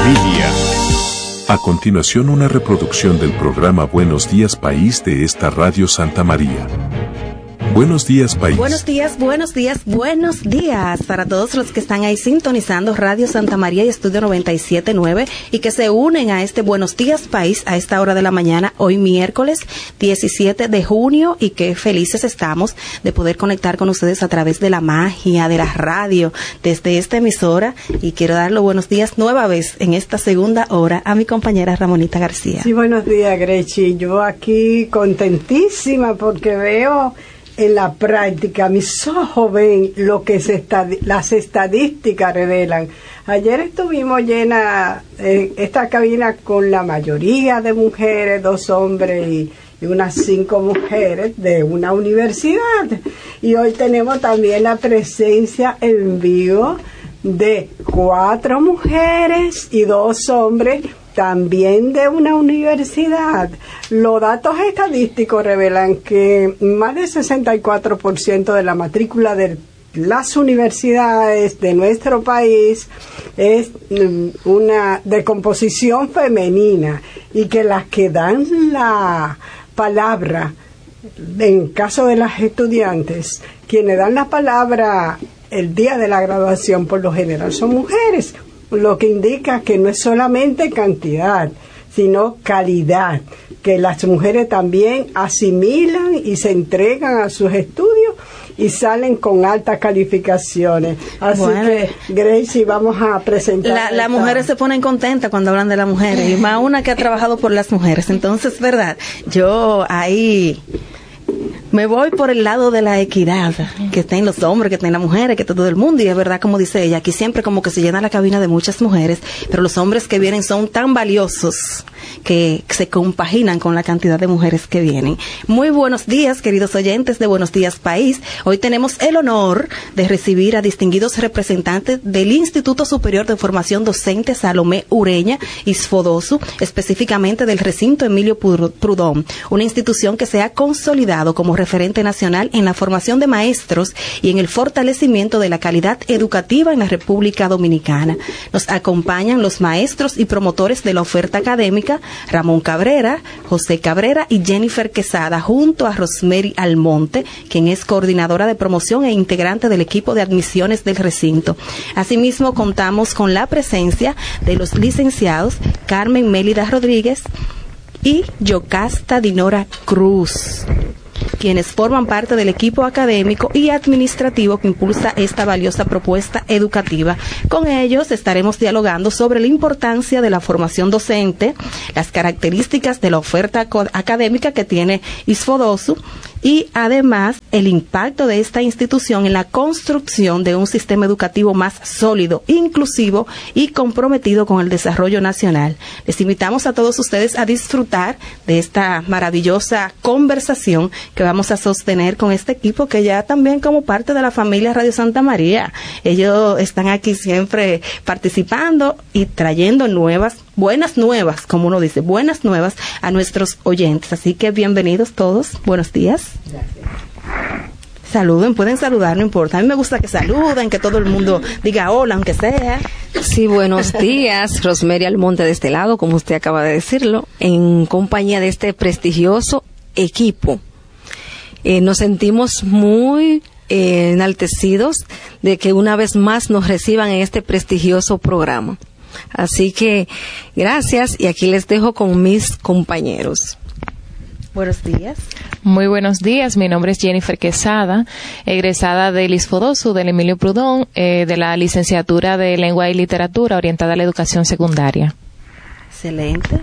familia. A continuación, una reproducción del programa Buenos Días País de esta Radio Santa María. Buenos días, país. Buenos días, buenos días, buenos días para todos los que están ahí sintonizando Radio Santa María y Estudio 97.9 y que se unen a este Buenos Días, país a esta hora de la mañana, hoy miércoles 17 de junio, y qué felices estamos de poder conectar con ustedes a través de la magia de la radio desde esta emisora. Y quiero dar los buenos días nueva vez en esta segunda hora a mi compañera Ramonita García. Sí, buenos días, Grechi. Yo aquí contentísima porque veo en la práctica, mis ojos ven lo que las estadísticas revelan. Ayer estuvimos llena esta cabina con la mayoría de mujeres, 2 hombres y unas 5 mujeres de una universidad. Y hoy tenemos también la presencia en vivo de 4 mujeres y 2 hombres, también de una universidad. Los datos estadísticos revelan que más del 64% de la matrícula de las universidades de nuestro país es una de composición femenina, y que las que dan la palabra, en caso de las estudiantes, quienes dan la palabra el día de la graduación por lo general son mujeres, lo que indica que no es solamente cantidad, sino calidad, que las mujeres también asimilan y se entregan a sus estudios y salen con altas calificaciones. Así que, Gracie, vamos a presentar. Las mujeres se ponen contentas cuando hablan de las mujeres, y más una que ha trabajado por las mujeres. Entonces, verdad, yo ahí me voy por el lado de la equidad, que estén los hombres, que estén las mujeres, que todo el mundo. Y es verdad, como dice ella, aquí siempre como que se llena la cabina de muchas mujeres, pero los hombres que vienen son tan valiosos que se compaginan con la cantidad de mujeres que vienen. Muy buenos días, queridos oyentes de Buenos Días País. Hoy tenemos el honor de recibir a distinguidos representantes del Instituto Superior de Formación Docente Salomé Ureña Isfodosu, específicamente del recinto Emilio Prudón, una institución que se ha consolidado como referente nacional en la formación de maestros y en el fortalecimiento de la calidad educativa en la República Dominicana. Nos acompañan los maestros y promotores de la oferta académica, Ramón Cabrera, José Cabrera y Jennifer Quesada, junto a Rosemary Almonte, quien es coordinadora de promoción e integrante del equipo de admisiones del recinto. Asimismo, contamos con la presencia de los licenciados Carmen Mélida Rodríguez y Yocasta Dinora Cruz, quienes forman parte del equipo académico y administrativo que impulsa esta valiosa propuesta educativa. Con ellos estaremos dialogando sobre la importancia de la formación docente, las características de la oferta académica que tiene Isfodosu y además el impacto de esta institución en la construcción de un sistema educativo más sólido, inclusivo y comprometido con el desarrollo nacional. Les invitamos a todos ustedes a disfrutar de esta maravillosa conversación que vamos a sostener con este equipo, que ya también como parte de la familia Radio Santa María. Ellos están aquí siempre participando y trayendo buenas nuevas, como uno dice, buenas nuevas a nuestros oyentes. Así que bienvenidos todos, buenos días. Gracias. Saluden, pueden saludar, no importa. A mí me gusta que saluden, que todo el mundo diga hola, aunque sea. Sí, buenos días. Rosemary Almonte de este lado, como usted acaba de decirlo, en compañía de este prestigioso equipo. Nos sentimos muy enaltecidos de que una vez más nos reciban en este prestigioso programa. Así que gracias, y aquí les dejo con mis compañeros. Buenos días. Muy buenos días, mi nombre es Jennifer Quesada, egresada del Isfodosu, del Emilio Prudón, de la licenciatura de Lengua y Literatura orientada a la educación secundaria. Excelente.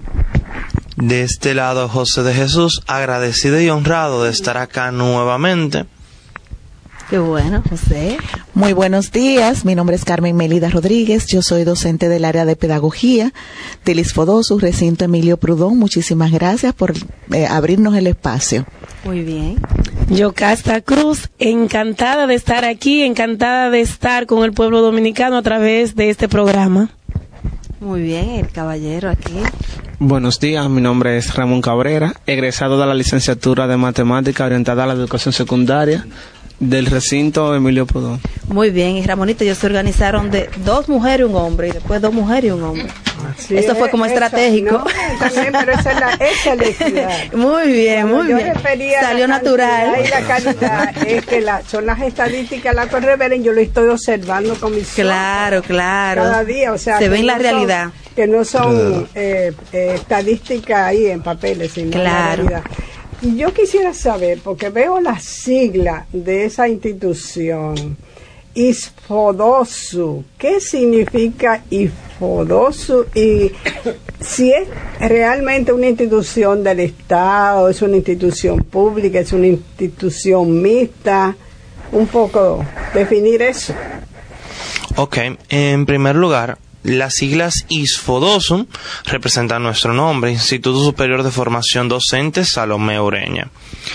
De este lado, José de Jesús, agradecido y honrado de estar acá nuevamente. Qué bueno, José. Muy buenos días, mi nombre es Carmen Mélida Rodríguez, yo soy docente del área de pedagogía del Isfodosu, recinto Emilio Prudón. Muchísimas gracias por abrirnos el espacio. Muy bien. Yocasta Cruz, encantada de estar aquí, encantada de estar con el pueblo dominicano a través de este programa. Muy bien, el caballero aquí. Buenos días, mi nombre es Ramón Cabrera, egresado de la licenciatura de Matemática orientada a la educación secundaria Del recinto Emilio Prudón. Muy bien, y Ramonito, ellos se organizaron de 2 mujeres y un hombre, y después 2 mujeres y un hombre. Sí, Eso fue como estratégico. No, también, pero esa es la equidad. Muy bien, muy Yo bien. refería Salió a la natural. cantidad y la calidad, es que son las estadísticas, la que revelen, yo lo estoy observando con mis ojos. Claro. Cada día, o sea, se ve en la no realidad. Que no son estadísticas ahí en papeles, sino en la realidad. Y yo quisiera saber, porque veo la sigla de esa institución, ISFODOSU. ¿Qué significa ISFODOSU? Y si es realmente una institución del Estado, es una institución pública, es una institución mixta. Un poco definir eso. Ok, en primer lugar, las siglas ISFODOSU representan nuestro nombre, Instituto Superior de Formación Docente Salomé Ureña.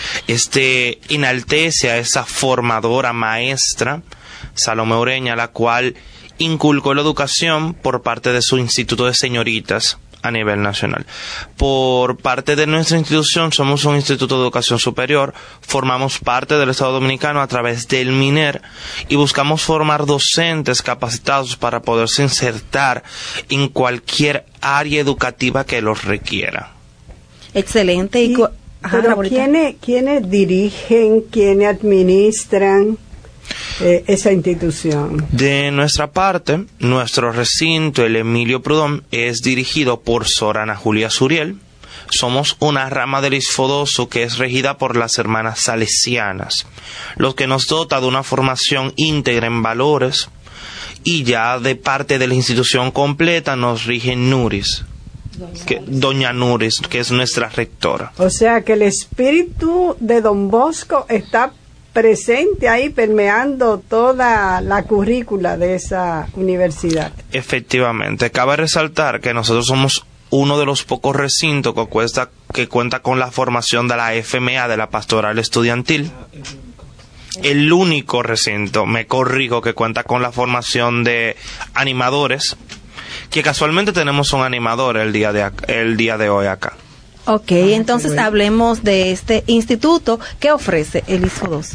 Enaltece a esa formadora maestra, Salomé Ureña, la cual inculcó la educación por parte de su Instituto de Señoritas a nivel nacional. Por parte de nuestra institución, somos un instituto de educación superior, formamos parte del Estado Dominicano a través del MINER y buscamos formar docentes capacitados para poderse insertar en cualquier área educativa que los requiera. Excelente. Pero ¿quiénes dirigen, quiénes administran esa institución? De nuestra parte, nuestro recinto, el Emilio Prudón, es dirigido por Sor Ana Julia Suriel. Somos una rama del ISFODOSU que es regida por las hermanas salesianas, lo que nos dota de una formación íntegra en valores, y ya de parte de la institución completa nos rige Nuris, Doña Nuris, que es nuestra rectora. O sea que el espíritu de Don Bosco está presente ahí, permeando toda la currícula de esa universidad. Efectivamente, cabe resaltar que nosotros somos uno de los pocos recintos que cuenta con la formación de la FMA, de la Pastoral Estudiantil. El único recinto, me corrijo, que cuenta con la formación de animadores, que casualmente tenemos un animador el día de hoy acá. Ok, entonces hablemos de este instituto. ¿Qué ofrece el ISFODOSU?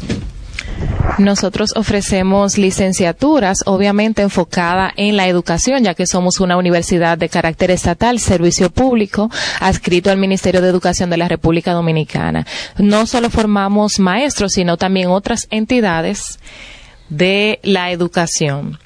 Nosotros ofrecemos licenciaturas, obviamente enfocada en la educación, ya que somos una universidad de carácter estatal, servicio público, adscrito al Ministerio de Educación de la República Dominicana. No solo formamos maestros, sino también otras entidades de la educación.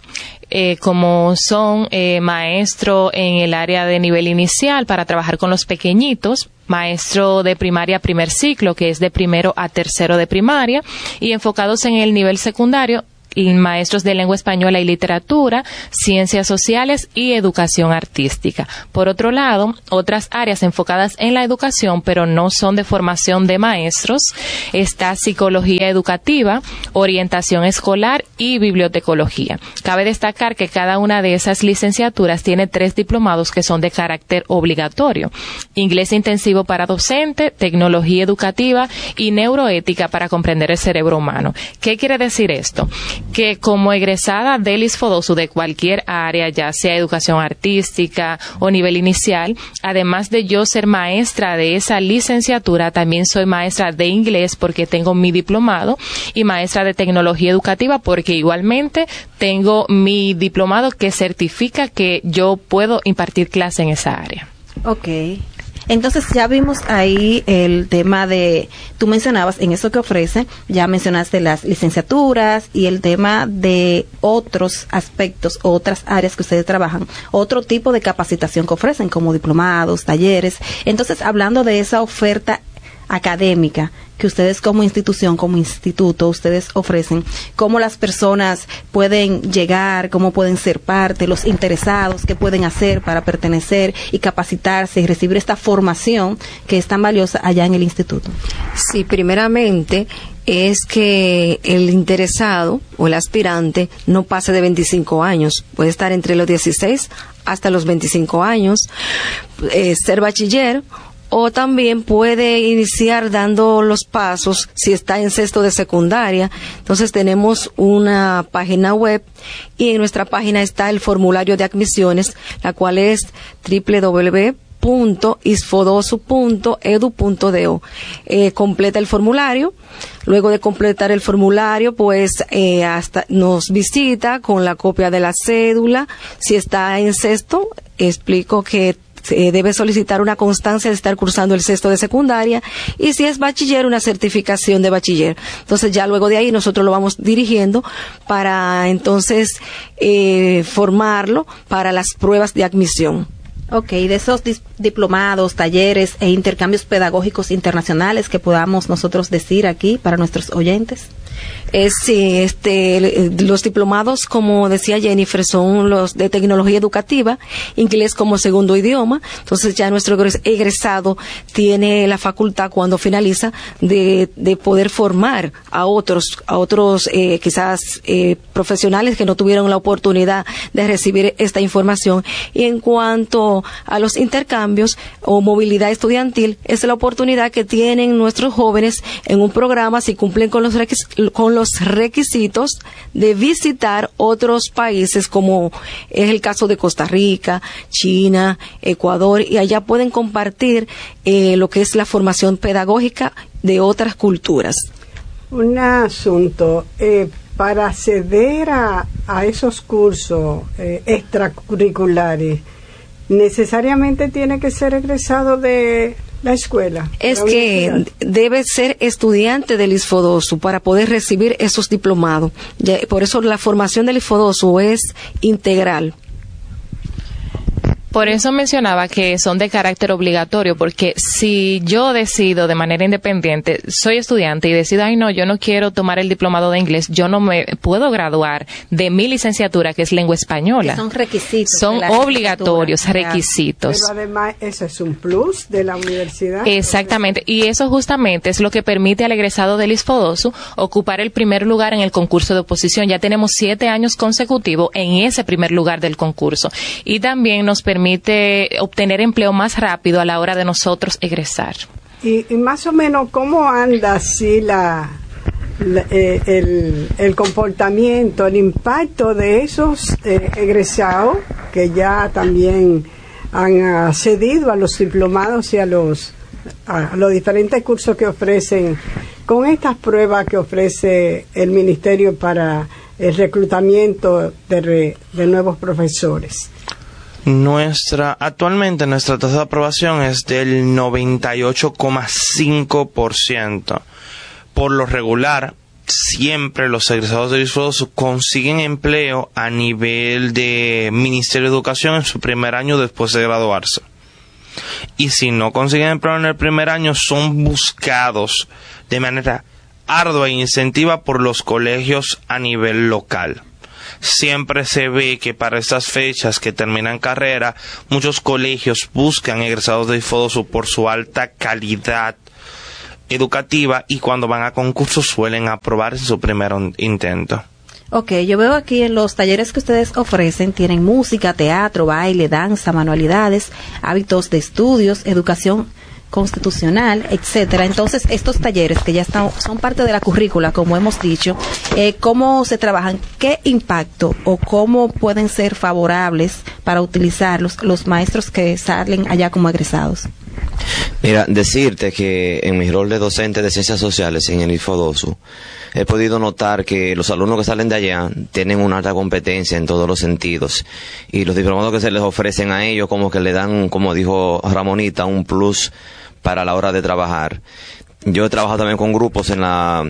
Como son maestro en el área de nivel inicial para trabajar con los pequeñitos, maestro de primaria primer ciclo, que es de primero a tercero de primaria, y enfocados en el nivel secundario, maestros de lengua española y literatura, ciencias sociales y educación artística. Por otro lado, otras áreas enfocadas en la educación, pero no son de formación de maestros, está psicología educativa, orientación escolar y bibliotecología. Cabe destacar que cada una de esas licenciaturas tiene 3 diplomados que son de carácter obligatorio: inglés intensivo para docente, tecnología educativa y neuroética para comprender el cerebro humano. ¿Qué quiere decir esto? Que como egresada del ISFODOSU de cualquier área, ya sea educación artística o nivel inicial, además de yo ser maestra de esa licenciatura, también soy maestra de inglés porque tengo mi diplomado, y maestra de tecnología educativa porque igualmente tengo mi diplomado que certifica que yo puedo impartir clase en esa área. Ok. Entonces ya vimos ahí el tema de, tú mencionabas en eso que ofrece, ya mencionaste las licenciaturas y el tema de otros aspectos, otras áreas que ustedes trabajan, otro tipo de capacitación que ofrecen como diplomados, talleres. Entonces, hablando de esa oferta académica que ustedes como institución, como instituto, ustedes ofrecen, cómo las personas pueden llegar, cómo pueden ser parte, los interesados, qué pueden hacer para pertenecer y capacitarse y recibir esta formación que es tan valiosa allá en el instituto. Sí, primeramente es que el interesado o el aspirante no pase de 25 años, puede estar entre los 16 hasta los 25 años, ser bachiller, o también puede iniciar dando los pasos si está en sexto de secundaria. Entonces tenemos una página web y en nuestra página está el formulario de admisiones, la cual es www.isfodosu.edu.do. www.isfodosu.edu.do. Completa el formulario. Luego de completar el formulario, pues hasta nos visita con la copia de la cédula. Si está en sexto, explico que debe solicitar una constancia de estar cursando el sexto de secundaria, y si es bachiller, una certificación de bachiller. Entonces ya luego de ahí nosotros lo vamos dirigiendo para entonces formarlo para las pruebas de admisión. Ok, de esos diplomados, talleres e intercambios pedagógicos internacionales que podamos nosotros decir aquí para nuestros oyentes. Sí, los diplomados, como decía Jennifer, son los de tecnología educativa, inglés como segundo idioma. Entonces ya nuestro egresado tiene la facultad, cuando finaliza, de poder formar a otros quizás profesionales que no tuvieron la oportunidad de recibir esta información. Y en cuanto a los intercambios o movilidad estudiantil, es la oportunidad que tienen nuestros jóvenes en un programa, si cumplen con los requisitos, de visitar otros países, como es el caso de Costa Rica, China, Ecuador, y allá pueden compartir lo que es la formación pedagógica de otras culturas. Un asunto, para acceder a esos cursos extracurriculares, ¿necesariamente tiene que ser egresado de la escuela? Es que debe ser estudiante del ISFODOSU para poder recibir esos diplomados. Por eso la formación del ISFODOSU es integral. Por eso mencionaba que son de carácter obligatorio, porque si yo decido de manera independiente, soy estudiante y decido, yo no quiero tomar el diplomado de inglés, yo no me puedo graduar de mi licenciatura, que es lengua española. Que son requisitos. Son obligatorios, requisitos. Pero además, eso es un plus de la universidad. Exactamente, y eso justamente es lo que permite al egresado del ISFODOSU ocupar el primer lugar en el concurso de oposición. Ya tenemos 7 años consecutivos en ese primer lugar del concurso. Y también nos permite obtener empleo más rápido a la hora de nosotros egresar. Y más o menos, ¿cómo anda así el comportamiento, el impacto de esos egresados que ya también han accedido a los diplomados y a los diferentes cursos que ofrecen, con estas pruebas que ofrece el Ministerio para el reclutamiento de nuevos profesores? Actualmente nuestra tasa de aprobación es del 98,5%. Por lo regular, siempre los egresados del ISFODOSU consiguen empleo a nivel de Ministerio de Educación en su primer año después de graduarse. Y si no consiguen empleo en el primer año, son buscados de manera ardua e incentiva por los colegios a nivel local. Siempre se ve que para estas fechas que terminan carrera, muchos colegios buscan egresados de ISFODOSU por su alta calidad educativa, y cuando van a concursos suelen aprobar en su primer intento. Ok, yo veo aquí en los talleres que ustedes ofrecen, tienen música, teatro, baile, danza, manualidades, hábitos de estudios, educación constitucional, etcétera. Entonces, estos talleres que ya son parte de la currícula, como hemos dicho, ¿cómo se trabajan? ¿Qué impacto o cómo pueden ser favorables para utilizarlos los maestros que salen allá como egresados? Mira, decirte que en mi rol de docente de Ciencias Sociales en el ISFODOSU, he podido notar que los alumnos que salen de allá tienen una alta competencia en todos los sentidos, y los diplomados que se les ofrecen a ellos como que le dan, como dijo Ramonita, un plus para la hora de trabajar. Yo he trabajado también con grupos se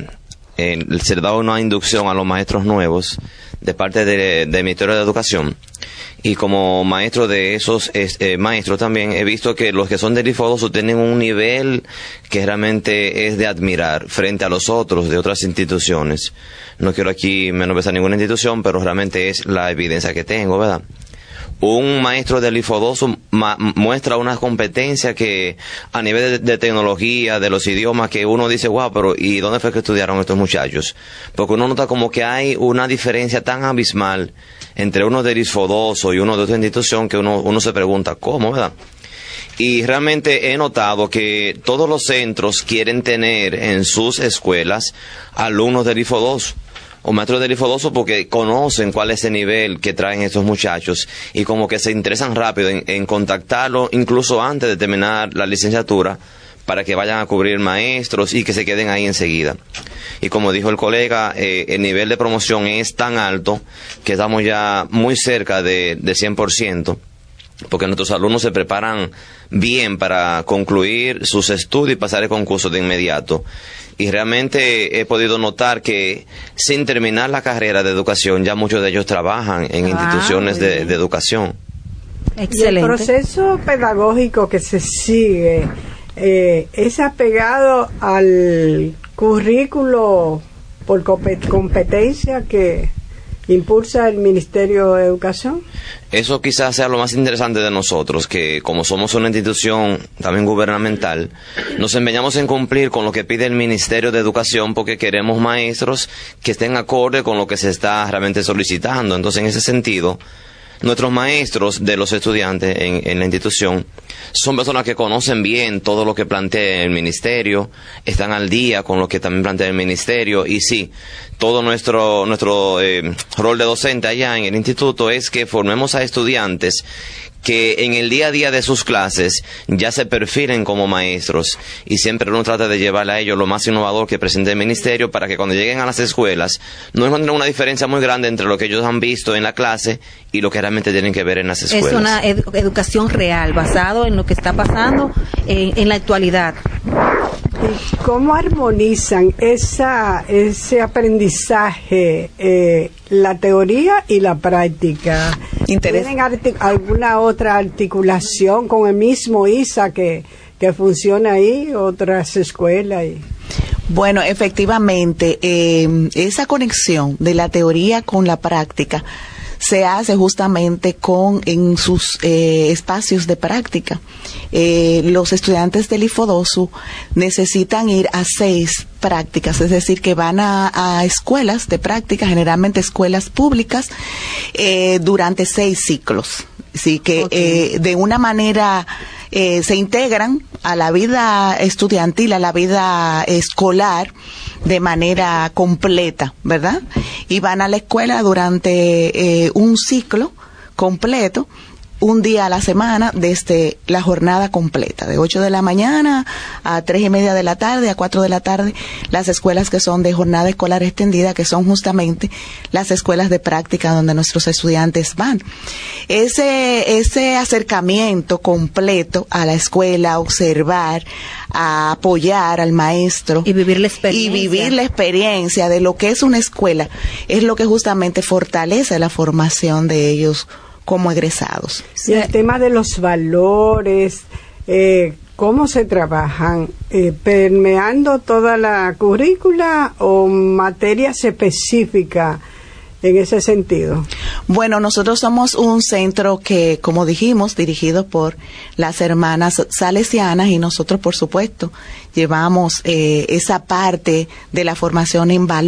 les da una inducción a los maestros nuevos de parte del Ministerio de Educación, y como maestro de esos maestros también he visto que los que son del ISFODOSU tienen un nivel que realmente es de admirar frente a los otros de otras instituciones. No quiero aquí menospreciar ninguna institución, pero realmente es la evidencia que tengo, ¿verdad? Un maestro del ISFODOSU muestra una competencia que a nivel de tecnología, de los idiomas, que uno dice, wow, pero ¿y dónde fue que estudiaron estos muchachos? Porque uno nota como que hay una diferencia tan abismal entre uno del ISFODOSU y uno de otra institución que uno se pregunta, ¿cómo, verdad? Y realmente he notado que todos los centros quieren tener en sus escuelas alumnos del ISFODOSU, o maestros del IFODOSO porque conocen cuál es el nivel que traen estos muchachos y como que se interesan rápido en contactarlos incluso antes de terminar la licenciatura para que vayan a cubrir maestros y que se queden ahí enseguida. Y como dijo el colega, el nivel de promoción es tan alto que estamos ya muy cerca de 100%, porque nuestros alumnos se preparan bien para concluir sus estudios y pasar el concurso de inmediato. Y realmente he podido notar que sin terminar la carrera de educación, ya muchos de ellos trabajan en instituciones de educación. Excelente. Y el proceso pedagógico que se sigue es apegado al currículo por competencia que impulsa el Ministerio de Educación. Eso quizás sea lo más interesante de nosotros, que como somos una institución también gubernamental, nos empeñamos en cumplir con lo que pide el Ministerio de Educación porque queremos maestros que estén acorde con lo que se está realmente solicitando. Entonces, en ese sentido, nuestros maestros de los estudiantes en la institución son personas que conocen bien todo lo que plantea el ministerio, están al día con lo que también plantea el ministerio, y sí, todo nuestro rol de docente allá en el instituto es que formemos a estudiantes que en el día a día de sus clases ya se perfilen como maestros, y siempre uno trata de llevarle a ellos lo más innovador que presente el ministerio para que cuando lleguen a las escuelas no encuentren una diferencia muy grande entre lo que ellos han visto en la clase y lo que realmente tienen que ver en las escuelas. Es una educación real, basado en lo que está pasando en la actualidad. ¿Y cómo armonizan ese aprendizaje, la teoría y la práctica? ¿Tienen alguna otra articulación con el mismo ISA que funciona ahí, otras escuelas? Bueno, efectivamente, esa conexión de la teoría con la práctica se hace justamente en sus espacios de práctica. Los estudiantes del IFODOSU necesitan ir a 6 prácticas, es decir, que van a escuelas de práctica, generalmente escuelas públicas, durante 6 ciclos. Así que de una manera se integran a la vida estudiantil, a la vida escolar, de manera completa, ¿verdad? Y van a la escuela durante un ciclo completo, un día a la semana, desde la jornada completa, de 8 de la mañana a 3:30 de la tarde, a 4 de la tarde, las escuelas que son de jornada escolar extendida, que son justamente las escuelas de práctica donde nuestros estudiantes van. Ese acercamiento completo a la escuela, observar, a apoyar al maestro y vivir la experiencia de lo que es una escuela, es lo que justamente fortalece la formación de ellos como egresados. Y el tema de los valores, ¿cómo se trabajan? ¿Permeando toda la currícula o materias específicas en ese sentido? Bueno, nosotros somos un centro que, como dijimos, dirigido por las hermanas salesianas, y nosotros, por supuesto, llevamos esa parte de la formación en valores